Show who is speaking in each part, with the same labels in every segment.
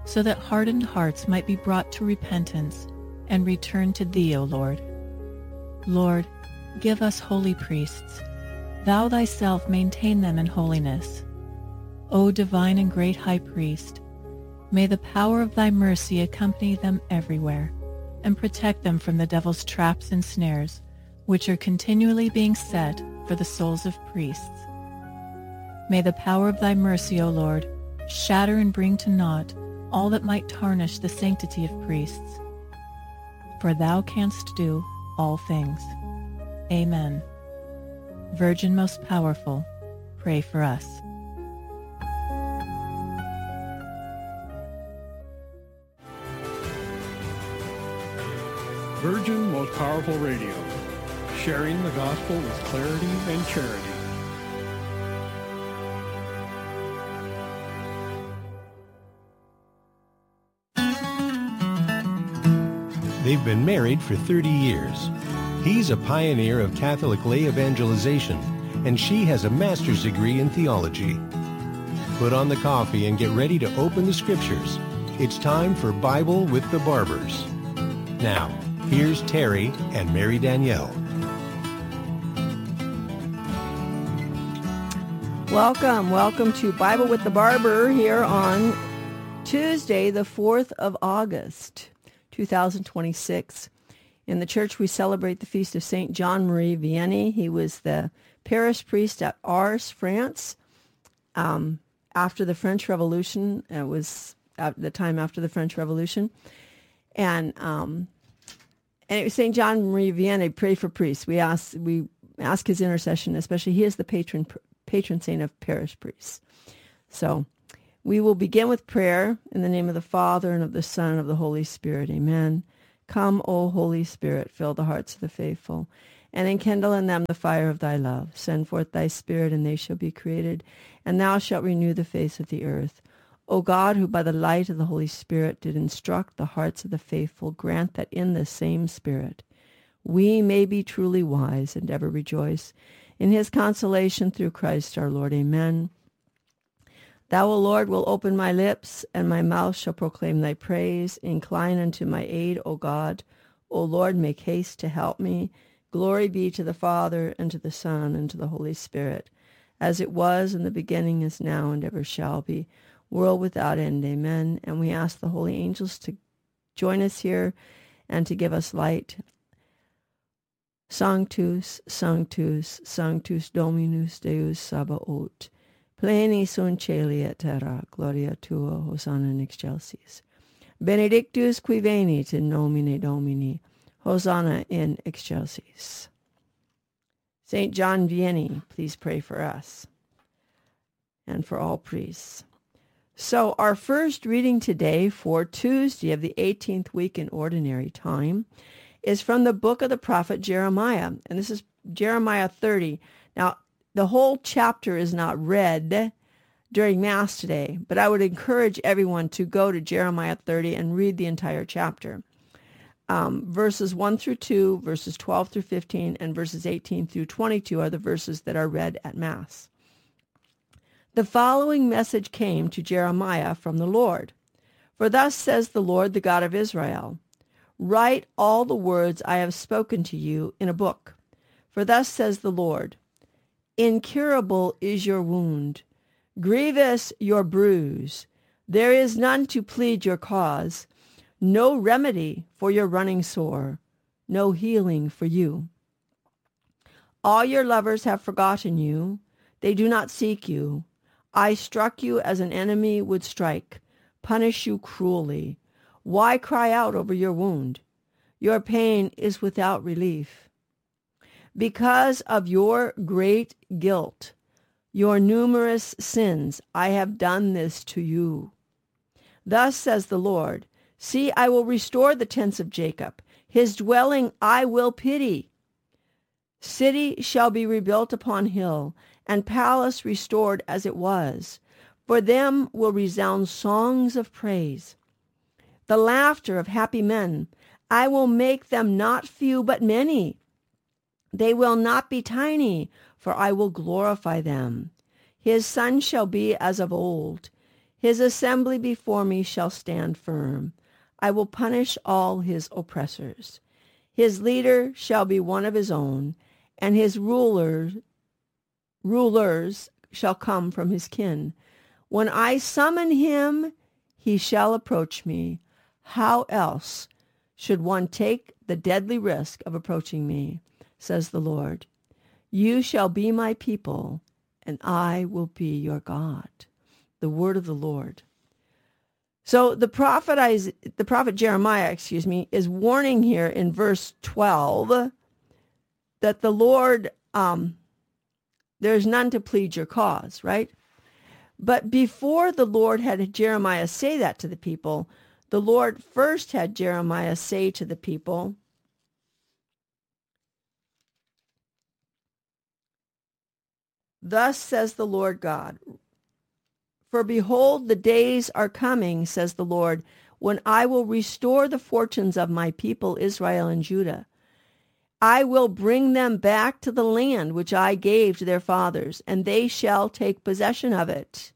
Speaker 1: so that hardened hearts might be brought to repentance and return to Thee, O Lord. Lord, give us holy priests. Thou Thyself maintain them in holiness. O divine and great High Priest, may the power of Thy mercy accompany them everywhere and protect them from the devil's traps and snares, which are continually being set for the souls of priests. May the power of Thy mercy, O Lord, shatter and bring to naught all that might tarnish the sanctity of priests. For Thou canst do all things. Amen. Virgin most powerful, pray for us.
Speaker 2: Virgin Most Powerful Radio, sharing the gospel with clarity and charity.
Speaker 3: They've been married for 30 years. He's a pioneer of Catholic lay evangelization, and she has a master's degree in theology. Put on the coffee and get ready to open the scriptures. It's time for Bible with the Barbers. Now, here's Terry and Mary Danielle.
Speaker 4: Welcome to Bible with the Barber here on Tuesday, the 4th of August, 2026. In the church, we celebrate the feast of St. John Marie Vianney. He was the parish priest at Ars, France, after the French Revolution. It was at the time after the French Revolution. And it was St. John Marie Vianney, pray for priests. We ask his intercession, especially he is the patron saint of parish priests. So we will begin with prayer in the name of the Father and of the Son and of the Holy Spirit. Amen. Come, O Holy Spirit, fill the hearts of the faithful, and enkindle in them the fire of Thy love. Send forth Thy Spirit, and they shall be created, and Thou shalt renew the face of the earth. O God, who by the light of the Holy Spirit did instruct the hearts of the faithful, grant that in the same Spirit we may be truly wise and ever rejoice in His consolation through Christ our Lord. Amen. Thou, O Lord, will open my lips, and my mouth shall proclaim Thy praise. Incline unto my aid, O God. O Lord, make haste to help me. Glory be to the Father, and to the Son, and to the Holy Spirit, as it was in the beginning, is now, and ever shall be, world without end. Amen. And we ask the holy angels to join us here and to give us light. Sanctus, Sanctus, Sanctus Dominus Deus Sabaoth. Pleni sunt caeli et terra, gloria tua, Hosanna in excelsis. Benedictus qui venit in nomine Domini, Hosanna in excelsis. St. John Vianney, please pray for us and for all priests. So our first reading today for Tuesday of the 18th week in Ordinary Time is from the book of the prophet Jeremiah, and this is Jeremiah 30. Now, the whole chapter is not read during Mass today, but I would encourage everyone to go to Jeremiah 30 and read the entire chapter. Verses 1 through 2, verses 12 through 15, and verses 18 through 22 are the verses that are read at Mass. The following message came to Jeremiah from the Lord. For thus says the Lord, the God of Israel, write all the words I have spoken to you in a book. For thus says the Lord, incurable is your wound, grievous your bruise. There is none to plead your cause, no remedy for your running sore, no healing for you. All your lovers have forgotten you. They do not seek you. I struck you as an enemy would strike, punish you cruelly. Why cry out over your wound? Your pain is without relief. Because of your great guilt, your numerous sins, I have done this to you. Thus says the Lord, see, I will restore the tents of Jacob. His dwelling I will pity. City shall be rebuilt upon hill, and palace restored as it was. For them will resound songs of praise. The laughter of happy men, I will make them not few but many. They will not be tiny, for I will glorify them. His son shall be as of old. His assembly before me shall stand firm. I will punish all his oppressors. His leader shall be one of his own, and his rulers shall come from his kin. When I summon him, he shall approach me. How else should one take the deadly risk of approaching me, says the Lord. You shall be my people, and I will be your God. The word of the Lord. So the prophet Jeremiah, is warning here in verse 12 that the Lord, there's none to plead your cause, right? But before the Lord had Jeremiah say that to the people, the Lord first had Jeremiah say to the people, thus says the Lord God, for behold, the days are coming, says the Lord, when I will restore the fortunes of my people Israel and Judah. I will bring them back to the land which I gave to their fathers, and they shall take possession of it.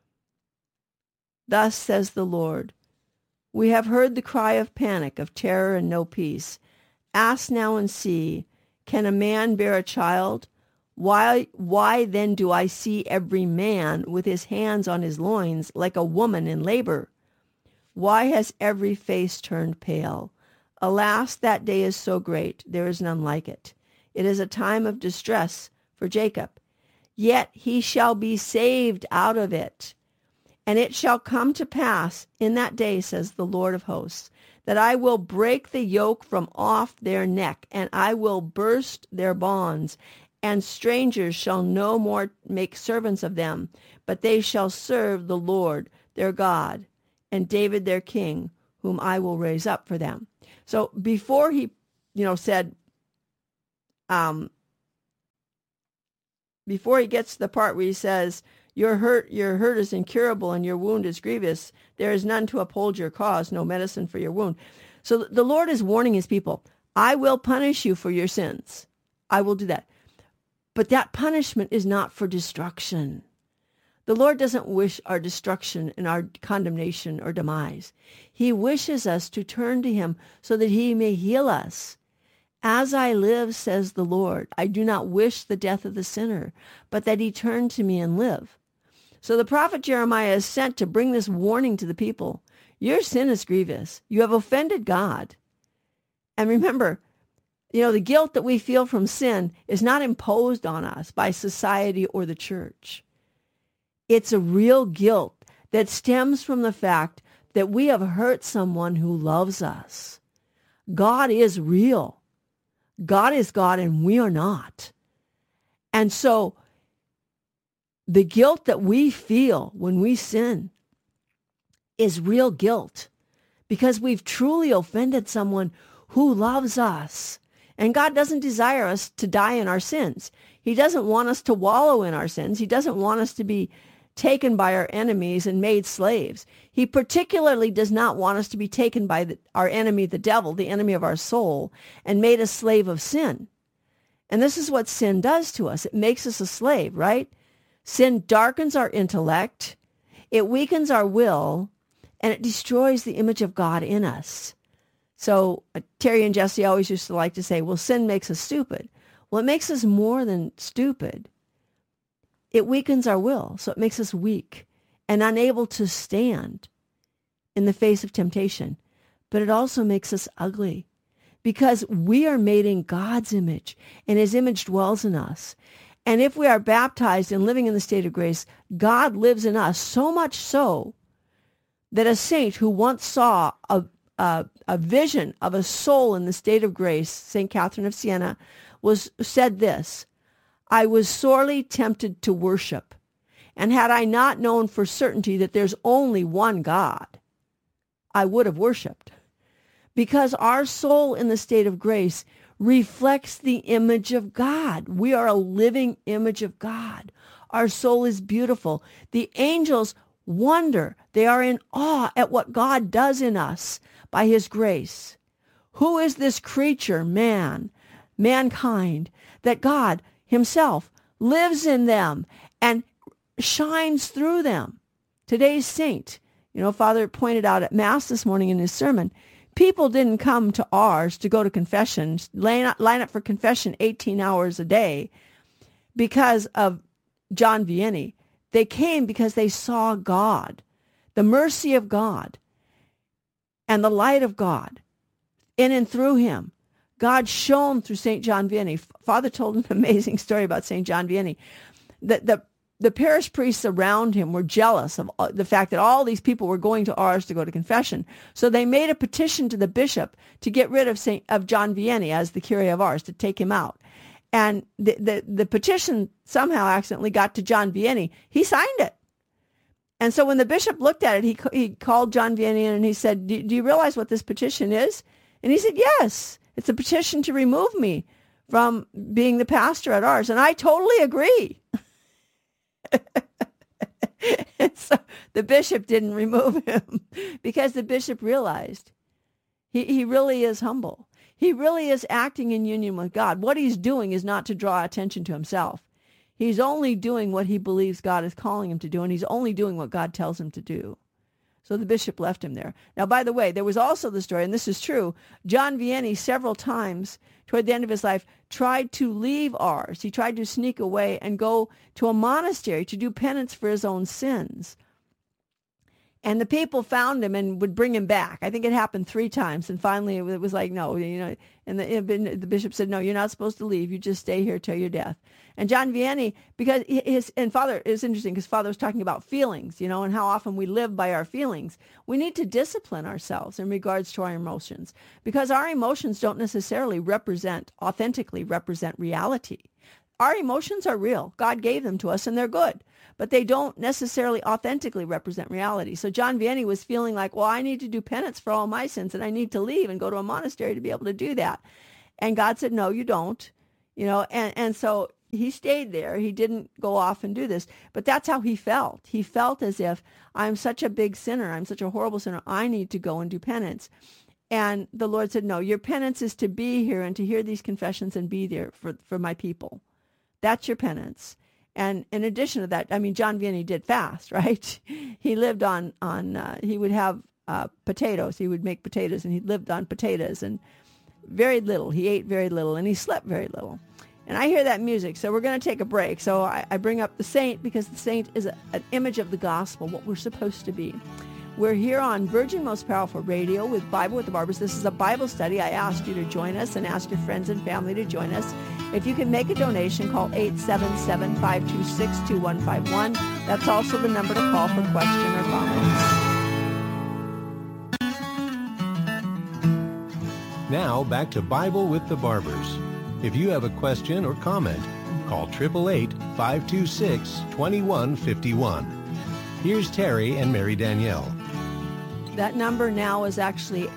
Speaker 4: Thus says the Lord, we have heard the cry of panic, of terror and no peace. Ask now and see, can a man bear a child? Why then do I see every man with his hands on his loins like a woman in labor? Why has every face turned pale? Alas, that day is so great, there is none like it. It is a time of distress for Jacob. Yet he shall be saved out of it. And it shall come to pass in that day, says the Lord of hosts, that I will break the yoke from off their neck, and I will burst their bonds, and strangers shall no more make servants of them, but they shall serve the Lord their God, and David their king, whom I will raise up for them. So before he, said, before he gets to the part where he says, your hurt is incurable and your wound is grievous, there is none to uphold your cause, no medicine for your wound. So the Lord is warning his people, I will punish you for your sins. I will do that. But that punishment is not for destruction. The Lord doesn't wish our destruction and our condemnation or demise. He wishes us to turn to him so that he may heal us. As I live, says the Lord, I do not wish the death of the sinner, but that he turn to me and live. So the prophet Jeremiah is sent to bring this warning to the people. Your sin is grievous. You have offended God. And remember, the guilt that we feel from sin is not imposed on us by society or the church. It's a real guilt that stems from the fact that we have hurt someone who loves us. God is real. God is God and we are not. And so the guilt that we feel when we sin is real guilt because we've truly offended someone who loves us. And God doesn't desire us to die in our sins. He doesn't want us to wallow in our sins. He doesn't want us to be taken by our enemies and made slaves. He particularly does not want us to be taken by our enemy, the devil, the enemy of our soul, and made a slave of sin. And this is what sin does to us. It makes us a slave, right? Sin darkens our intellect, it weakens our will, and it destroys the image of God in us. So Terry and Jesse always used to like to say, well, sin makes us stupid. Well, it makes us more than stupid. It weakens our will, so it makes us weak and unable to stand in the face of temptation. But it also makes us ugly because we are made in God's image, and his image dwells in us. And if we are baptized and living in the state of grace, God lives in us, so much so that a saint who once saw a vision of a soul in the state of grace, St. Catherine of Siena, said this, I was sorely tempted to worship, and had I not known for certainty that there's only one God, I would have worshipped. Because our soul in the state of grace reflects the image of God. We are a living image of God. Our soul is beautiful. The angels wonder. They are in awe at what God does in us by his grace. Who is this creature, mankind, that God himself lives in them and shines through them? Today's saint, Father pointed out at Mass this morning in his sermon, people didn't come to ours to go to confession, line up for confession 18 hours a day because of John Vianney. They came because they saw God, the mercy of God, and the light of God in and through him. God shone through St. John Vianney. Father told an amazing story about St. John Vianney. The parish priests around him were jealous of the fact that all these people were going to ours to go to confession. So they made a petition to the bishop to get rid of John Vianney as the cure of ours, to take him out. And the petition somehow accidentally got to John Vianney. He signed it. And so when the bishop looked at it, he called John Vianney in and he said, do you realize what this petition is? And he said, yes, it's a petition to remove me from being the pastor at ours. And I totally agree. And so the bishop didn't remove him because the bishop realized he really is humble. He really is acting in union with God. What he's doing is not to draw attention to himself. He's only doing what he believes God is calling him to do, and he's only doing what God tells him to do. So the bishop left him there. Now, by the way, there was also the story, and this is true, John Vianney several times toward the end of his life tried to leave ours. He tried to sneak away and go to a monastery to do penance for his own sins. And the people found him and would bring him back. I think it happened 3 times. And finally it was like, no, and the bishop said, no, you're not supposed to leave. You just stay here till your death. And John Vianney, because Father, it's interesting because Father was talking about feelings, and how often we live by our feelings. We need to discipline ourselves in regards to our emotions, because our emotions don't necessarily authentically represent reality. Our emotions are real. God gave them to us and they're good, but they don't necessarily authentically represent reality. So John Vianney was feeling like, well, I need to do penance for all my sins and I need to leave and go to a monastery to be able to do that. And God said, no, you don't, and so he stayed there. He didn't go off and do this, but that's how he felt. He felt as if I'm such a big sinner. I'm such a horrible sinner. I need to go and do penance. And the Lord said, no, your penance is to be here and to hear these confessions and be there for my people. That's your penance. And in addition to that, John Vianney did fast, right? He lived on he would have potatoes. He would make potatoes, and he lived on potatoes and very little. He ate very little, and he slept very little. And I hear that music, so we're going to take a break. So I bring up the saint because the saint is an image of the gospel, what we're supposed to be. We're here on Virgin Most Powerful Radio with Bible with the Barbers. This is a Bible study. I asked you to join us and ask your friends and family to join us. If you can make a donation, call 877-526-2151. That's also the number to call for question or comments.
Speaker 3: Now back to Bible with the Barbers. If you have a question or comment, call 888-526-2151. Here's Terry and Mary Danielle.
Speaker 4: That number now is actually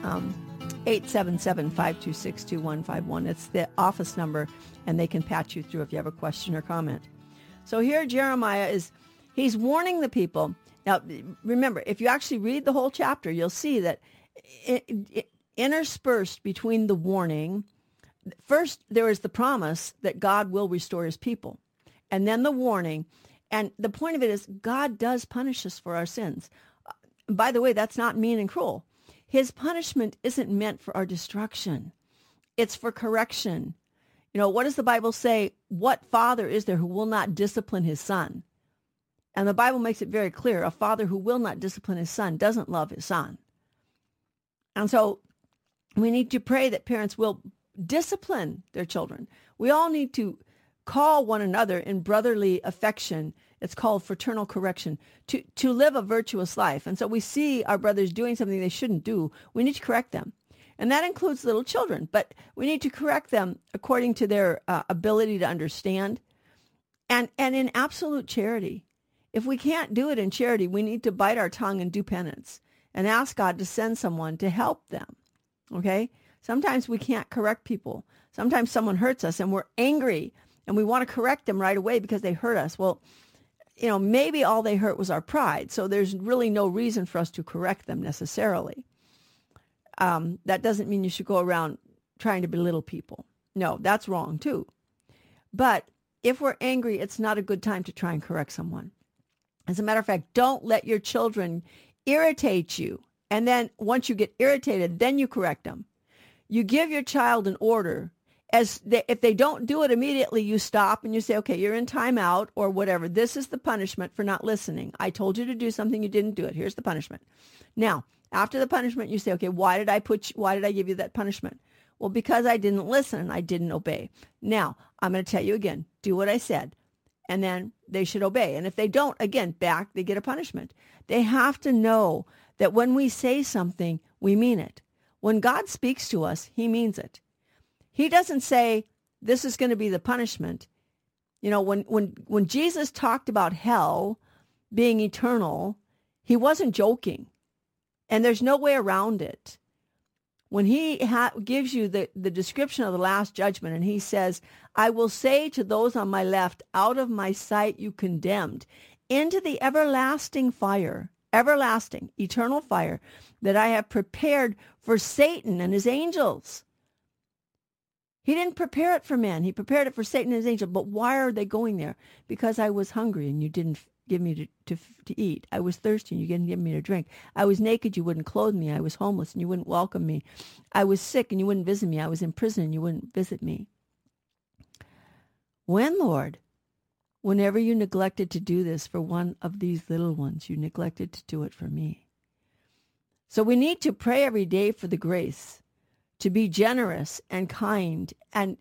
Speaker 4: 877-526-2151. It's the office number, and they can patch you through if you have a question or comment. So here Jeremiah he's warning the people. Now, remember, if you actually read the whole chapter, you'll see that interspersed between the warning, first there is the promise that God will restore his people, and then the warning. And the point of it is God does punish us for our sins. By the way, that's not mean and cruel. His punishment isn't meant for our destruction. It's for correction. What does the Bible say? What father is there who will not discipline his son? And the Bible makes it very clear. A father who will not discipline his son doesn't love his son. And so we need to pray that parents will discipline their children. We all need to call one another in brotherly affection. It's called fraternal correction, to live a virtuous life. And so we see our brothers doing something they shouldn't do. We need to correct them. And that includes little children, but we need to correct them according to their ability to understand and in absolute charity. If we can't do it in charity, we need to bite our tongue and do penance and ask God to send someone to help them. Okay? Sometimes we can't correct people. Sometimes someone hurts us and we're angry and we want to correct them right away because they hurt us. Well, maybe all they hurt was our pride. So there's really no reason for us to correct them necessarily. That doesn't mean you should go around trying to belittle people. No, that's wrong too. But if we're angry, it's not a good time to try and correct someone. As a matter of fact, don't let your children irritate you. And then once you get irritated, then you correct them. You give your child an order. If they don't do it immediately, you stop and you say, okay, you're in timeout or whatever. This is the punishment for not listening. I told you to do something, you didn't do it. Here's the punishment. Now, after the punishment, you say, okay, why did I give you that punishment? Well, because I didn't listen and I didn't obey. Now, I'm going to tell you again, do what I said. And then they should obey. And if they don't, again, they get a punishment. They have to know that when we say something, we mean it. When God speaks to us, he means it. He doesn't say, this is going to be the punishment. You know, when Jesus talked about hell being eternal, he wasn't joking. And there's no way around it. When he gives you the description of the last judgment, and he says, I will say to those on my left, out of my sight you condemned, into the everlasting fire, everlasting, eternal fire, that I have prepared for Satan and his angels. He didn't prepare it for men. He prepared it for Satan and his angels. But why are they going there? Because I was hungry and you didn't give me to eat. I was thirsty and you didn't give me to drink. I was naked, you wouldn't clothe me. I was homeless and you wouldn't welcome me. I was sick and you wouldn't visit me. I was in prison and you wouldn't visit me. When, Lord, whenever you neglected to do this for one of these little ones, you neglected to do it for me. So we need to pray every day for the grace to be generous and kind and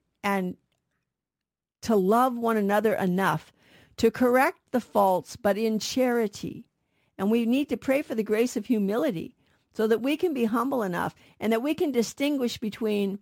Speaker 4: to love one another enough to correct the faults, but in charity. And we need to pray for the grace of humility so that we can be humble enough and that we can distinguish between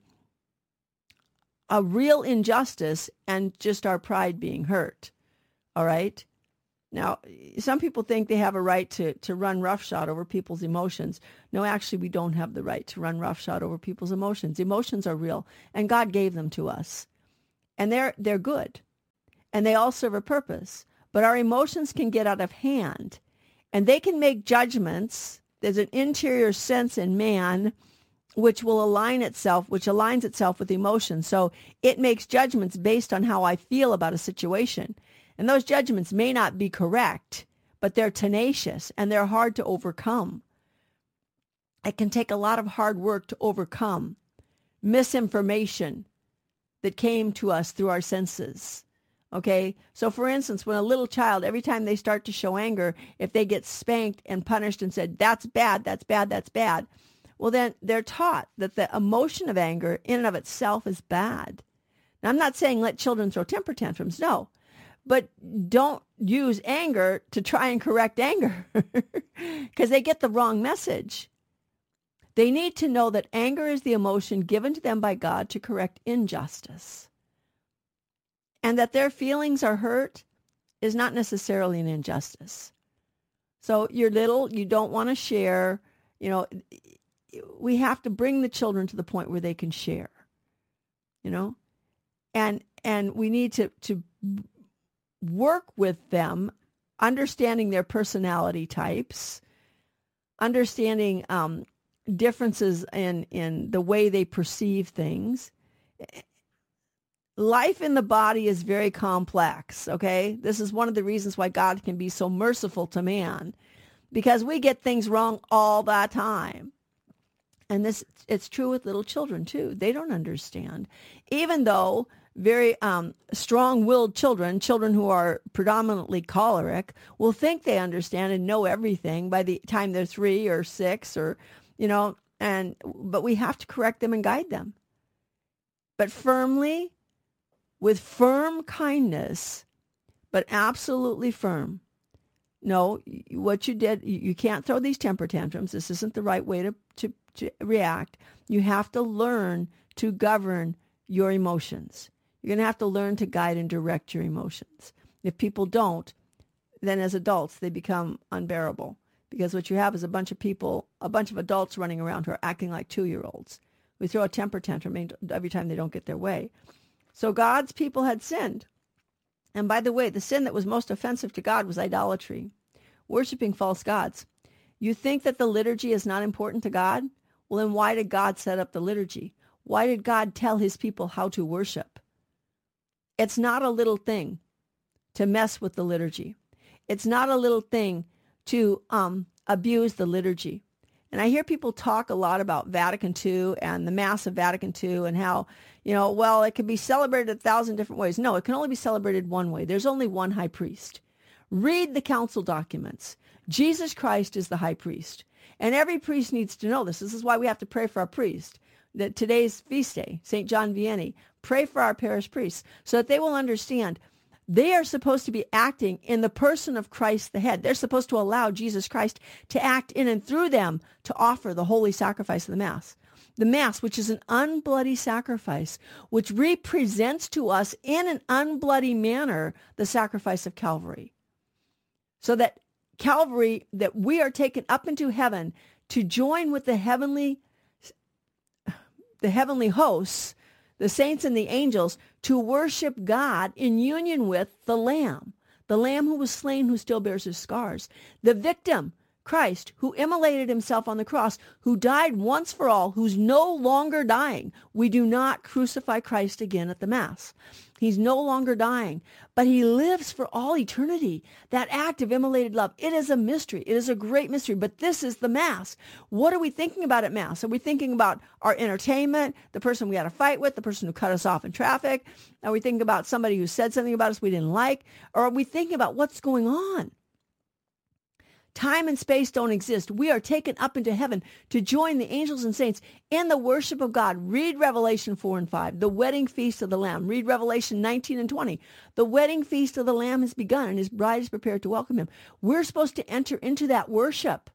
Speaker 4: a real injustice and just our pride being hurt. All right? Now, some people think they have a right to run roughshod over people's emotions. No, actually, we don't have the right to run roughshod over people's emotions. Emotions are real, and God gave them to us. And they're good, and they all serve a purpose. But our emotions can get out of hand, and they can make judgments. There's an interior sense in man which aligns itself with emotion. So it makes judgments based on how I feel about a situation. And those judgments may not be correct, but they're tenacious and they're hard to overcome. It can take a lot of hard work to overcome misinformation that came to us through our senses. Okay? So for instance, when a little child, every time they start to show anger, if they get spanked and punished and said, that's bad, that's bad, that's bad, well then they're taught that the emotion of anger in and of itself is bad. Now I'm not saying let children throw temper tantrums, no. But don't use anger to try and correct anger because they get the wrong message. They need to know that anger is the emotion given to them by God to correct injustice. And that their feelings are hurt is not necessarily an injustice. So you're little, you don't want to share. You know, we have to bring the children to the point where they can share. You know, and we need to work with them, understanding their personality types, understanding differences in the way they perceive things. Life in the body is very complex, okay? This is one of the reasons why God can be so merciful to man, because we get things wrong all the time. And it's true with little children, too. They don't understand. Even though very strong-willed children who are predominantly choleric, will think they understand and know everything by the time they're 3 or 6 or, you know, but we have to correct them and guide them. But firmly, with firm kindness, but absolutely firm. No, what you did, you can't throw these temper tantrums. This isn't the right way to react. You have to learn to govern your emotions. You're going to have to learn to guide and direct your emotions. If people don't, then as adults, they become unbearable. Because what you have is a bunch of adults running around who are acting like 2-year-olds. We throw a temper tantrum every time they don't get their way. So God's people had sinned. And by the way, the sin that was most offensive to God was idolatry, worshiping false gods. You think that the liturgy is not important to God? Well, then why did God set up the liturgy? Why did God tell his people how to worship? It's not a little thing to mess with the liturgy. It's not a little thing to abuse the liturgy. And I hear people talk a lot about Vatican II and the Mass of Vatican II and how, well, it can be celebrated 1,000 different ways. No, it can only be celebrated one way. There's only one high priest. Read the council documents. Jesus Christ is the high priest. And every priest needs to know this. This is why we have to pray for our priest. That today's feast day, St. John Vianney, pray for our parish priests so that they will understand they are supposed to be acting in the person of Christ the head. They're supposed to allow Jesus Christ to act in and through them to offer the holy sacrifice of the Mass. The Mass, which is an unbloody sacrifice, which represents to us in an unbloody manner the sacrifice of Calvary. So that Calvary, that we are taken up into heaven to join with the heavenly hosts, the saints and the angels, to worship God in union with the Lamb who was slain, who still bears his scars, the victim, Christ, who immolated himself on the cross, who died once for all, who's no longer dying. We do not crucify Christ again at the Mass. He's no longer dying, but he lives for all eternity. That act of immolated love, it is a mystery. It is a great mystery, but this is the Mass. What are we thinking about at Mass? Are we thinking about our entertainment, the person we had a fight with, the person who cut us off in traffic? Are we thinking about somebody who said something about us we didn't like? Or are we thinking about what's going on? Time and space don't exist. We are taken up into heaven to join the angels and saints in the worship of God. Read Revelation 4 and 5, the wedding feast of the Lamb. Read Revelation 19 and 20. The wedding feast of the Lamb has begun and his bride is prepared to welcome him. We're supposed to enter into that worship.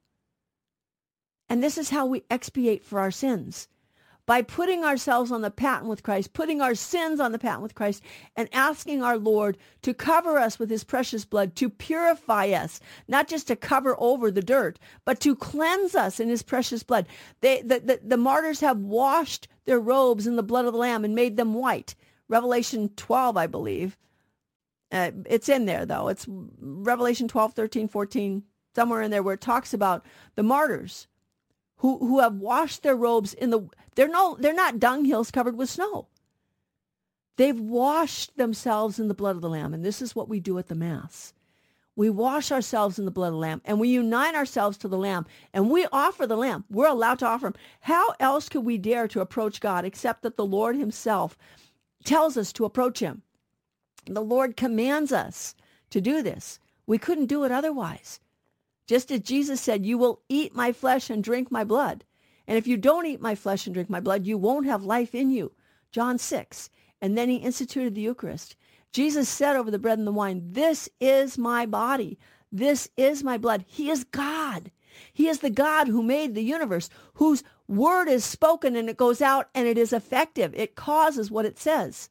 Speaker 4: And this is how we expiate for our sins. By putting ourselves on the patent with Christ, putting our sins on the patent with Christ, and asking our Lord to cover us with his precious blood, to purify us, not just to cover over the dirt, but to cleanse us in his precious blood. The martyrs have washed their robes in the blood of the Lamb and made them white. Revelation 12, I believe. It's in there, though. It's Revelation 12, 13, 14, somewhere in there where it talks about the martyrs who have washed their robes in the... They're not dunghills covered with snow. They've washed themselves in the blood of the Lamb, and this is what we do at the Mass. We wash ourselves in the blood of the Lamb, and we unite ourselves to the Lamb, and we offer the Lamb. We're allowed to offer him. How else could we dare to approach God except that the Lord himself tells us to approach him? The Lord commands us to do this. We couldn't do it otherwise. Just as Jesus said, you will eat my flesh and drink my blood. And if you don't eat my flesh and drink my blood, you won't have life in you. John 6. And then he instituted the Eucharist. Jesus said over the bread and the wine, this is my body. This is my blood. He is God. He is the God who made the universe, whose word is spoken and it goes out and it is effective. It causes what it says.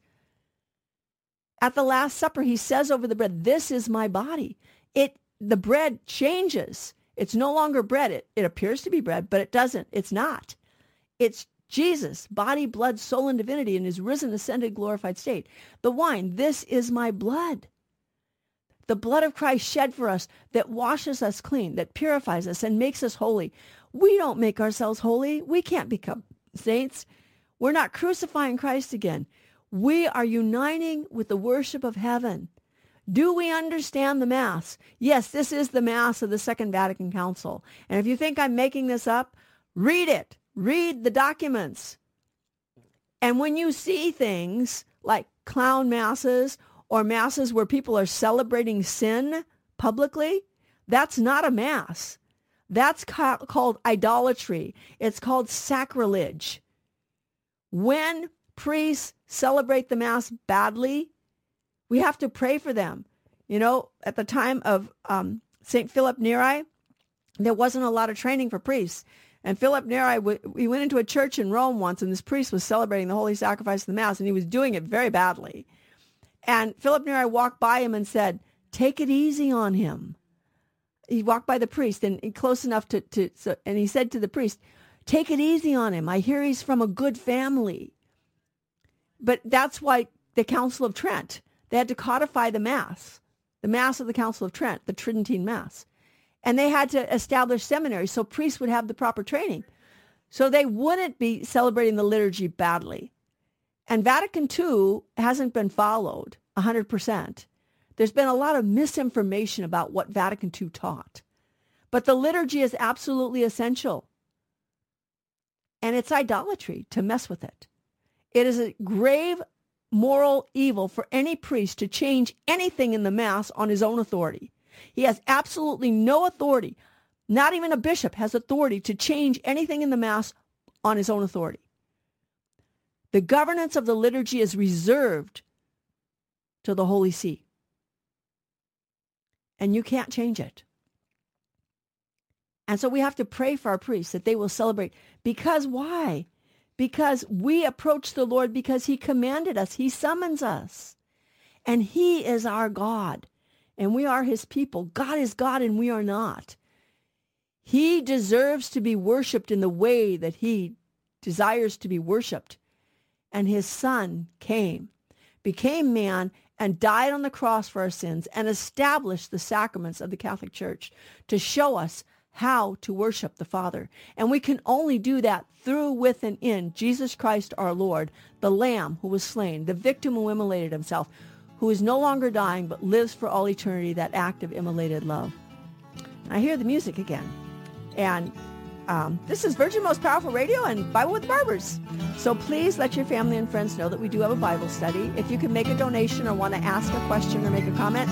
Speaker 4: At the Last Supper, he says over the bread, this is my body. The bread changes. It's no longer bread. It appears to be bread, but it doesn't. It's not. It's Jesus, body, blood, soul, and divinity in his risen, ascended, glorified state. The wine, this is my blood. The blood of Christ shed for us that washes us clean, that purifies us and makes us holy. We don't make ourselves holy. We can't become saints. We're not crucifying Christ again. We are uniting with the worship of heaven. Do we understand the Mass? Yes, this is the Mass of the Second Vatican Council. And if you think I'm making this up, read it. Read the documents. And when you see things like clown masses or masses where people are celebrating sin publicly, that's not a Mass. That's called idolatry. It's called sacrilege. When priests celebrate the Mass badly, we have to pray for them. At the time of St. Philip Neri, there wasn't a lot of training for priests. And Philip Neri, he went into a church in Rome once, and this priest was celebrating the holy sacrifice of the Mass, and he was doing it very badly. And Philip Neri walked by him and said, take it easy on him. He walked by the priest, and close enough and he said to the priest, take it easy on him. I hear he's from a good family. But that's why the Council of Trent, they had to codify the Mass of the Council of Trent, the Tridentine Mass. And they had to establish seminaries so priests would have the proper training. So they wouldn't be celebrating the liturgy badly. And Vatican II hasn't been followed 100%. There's been a lot of misinformation about what Vatican II taught. But the liturgy is absolutely essential. And it's idolatry to mess with it. It is a grave moral evil for any priest to change anything in the Mass on his own authority. He has absolutely no authority. Not even a bishop has authority to change anything in the Mass on his own authority. The governance of the liturgy is reserved to the Holy See. And you can't change it. And so we have to pray for our priests that they will celebrate. Because why? Because we approach the Lord because he commanded us. He summons us. And he is our God. And we are his people. God is God and we are not. He deserves to be worshipped in the way that he desires to be worshipped. And his son came, became man, and died on the cross for our sins and established the sacraments of the Catholic Church to show us how to worship the Father. And we can only do that through, with, and in Jesus Christ our Lord, the Lamb who was slain, the victim who immolated himself, who is no longer dying but lives for all eternity, that act of immolated love. I hear the music again. And this is Virgin Most Powerful Radio and Bible with the Barbers. So please let your family and friends know that we do have a Bible study. If you can make a donation or want to ask a question or make a comment,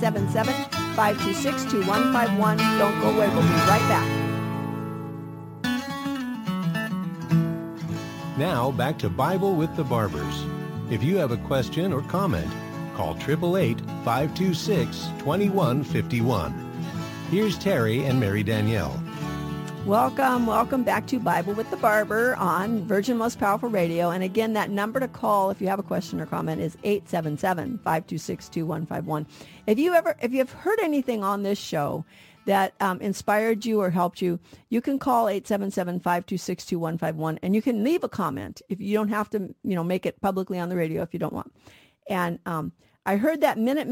Speaker 4: 877-526-2151. Don't go away. We'll be right back.
Speaker 3: Now back to Bible with the Barbers. If you have a question or comment, call 888-526-2151. Here's Terry and Mary Danielle.
Speaker 4: Welcome back to Bible with the Barber on Virgin Most Powerful Radio. And again, that number to call if you have a question or comment is 877-526-2151. If you've heard anything on this show that inspired you or helped you, you can call 877-526-2151 and you can leave a comment. If you don't have to, make it publicly on the radio if you don't want. And I heard that minute